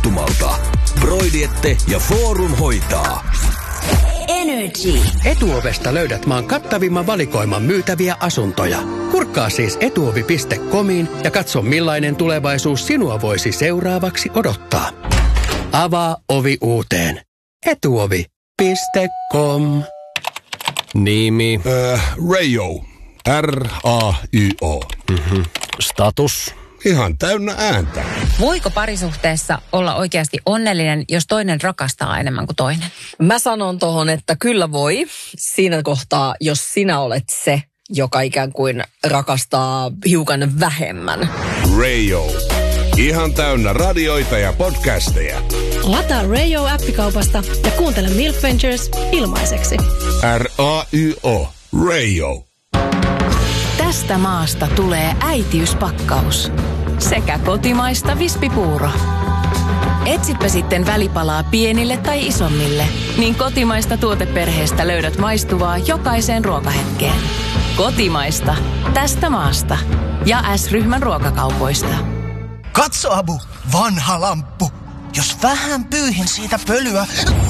sattumalta. Broidiette ja Forum hoitaa. Energy. Etuovesta löydät maan kattavimman valikoiman myytäviä asuntoja. Kurkkaa siis etuovi.comiin ja katso millainen tulevaisuus sinua voisi seuraavaksi odottaa. Avaa ovi uuteen. Etuovi.com. Nimi. Rayo. R-A-Y-O. Status. Ihan täynnä ääntä. Voiko parisuhteessa olla oikeasti onnellinen, jos toinen rakastaa enemmän kuin toinen? Mä sanon tohon, että kyllä voi. Siinä kohtaa, jos sinä olet se, joka ikään kuin rakastaa hiukan vähemmän. Rayo. Ihan täynnä radioita ja podcasteja. Lataa Rayo-appikaupasta ja kuuntele Milk Ventures ilmaiseksi. R-A-Y-O. Rayo. Tästä maasta tulee äitiyspakkaus. Sekä kotimaista vispipuuro. Etsipä sitten välipalaa pienille tai isommille, niin kotimaista tuoteperheestä löydät maistuvaa jokaiseen ruokahetkeen. Kotimaista. Tästä maasta. Ja S-ryhmän ruokakaupoista. Katso, Abu, vanha lamppu. Jos vähän pyyhin siitä pölyä...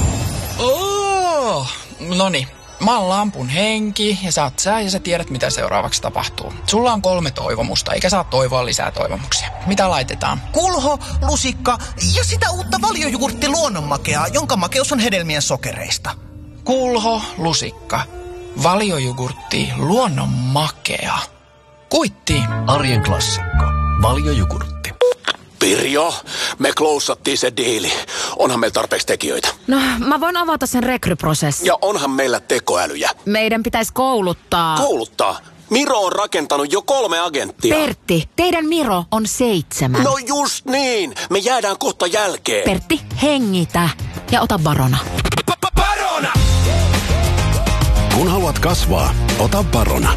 Noniin. Mä oon lampun henki ja sä oot sä ja sä tiedät mitä seuraavaksi tapahtuu. Sulla on 3 toivomusta eikä saa toivoa lisää toivomuksia. Mitä laitetaan? Kulho, lusikka ja sitä uutta valiojugurtti luonnonmakeaa, jonka makeus on hedelmien sokereista. Kulho, lusikka, valiojugurtti, luonnonmakea. Kuitti. Arjen klassikko. Valiojugurtti. Pirjo, me klousattiin se diili. Onhan meillä tarpeeksi tekijöitä. No, mä voin avata sen rekryprosessin. Ja onhan meillä tekoälyjä. Meidän pitäisi kouluttaa. Kouluttaa? Miro on rakentanut jo 3 agenttia. Pertti, teidän Miro on 7. No just niin. Me jäädään kohta jälkeen. Pertti, hengitä ja ota Barona. Barona! Kun haluat kasvaa, ota Barona.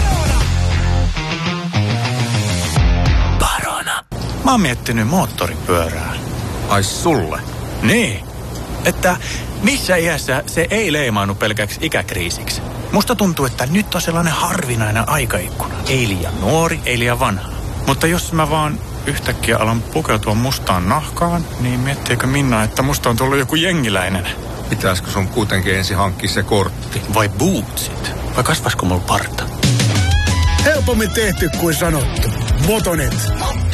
Mä oon miettinyt moottoripyörää. Ai sulle? Niin. Että missä iässä se ei leimaannu pelkäksi ikäkriisiksi. Musta tuntuu, että nyt on sellainen harvinainen aikaikkuna. Ei liian nuori, ei liian vanha. Mutta jos mä vaan yhtäkkiä alan pukeutua mustaan nahkaan, niin miettiikö Minna, että musta on tullut joku jengiläinen? Pitäisikö sun kuitenkin ensin hankkia se kortti? Vai bootsit? Vai kasvaisiko mulla parta? Helpommin tehty kuin sanottu. Motonet.